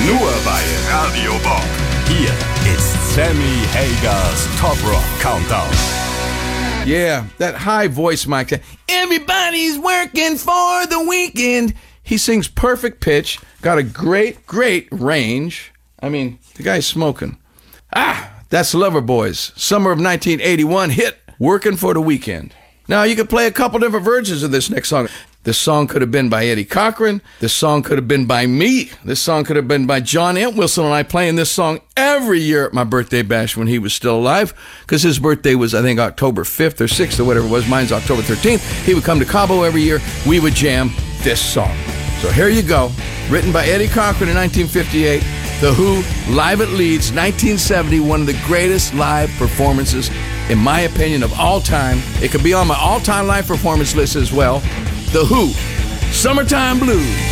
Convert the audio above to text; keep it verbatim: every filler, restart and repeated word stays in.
Nur bei Radio Bob. Hier ist Sammy Hagers Top Rock Countdown. Yeah, that high voice mic. Everybody's working for the weekend. He sings perfect pitch. Got a great, great range. I mean, the guy's smoking. Ah, that's Loverboys. Summer of nineteen eighty-one hit, Working for the Weekend. Now, you could play a couple different versions of this next song. This song could have been by Eddie Cochran. This song could have been by me. This song could have been by John Entwistle, and I playing this song every year at my birthday bash when he was still alive, because his birthday was, I think, October fifth or sixth or whatever it was. Mine's October thirteenth. He would come to Cabo every year. We would jam this song. So here you go. Written by Eddie Cochran in nineteen fifty-eight. The Who, live at Leeds, nineteen seventy, one of the greatest live performances, in my opinion, of all time. It could be on my all-time live performance list as well. The Who, Summertime Blues.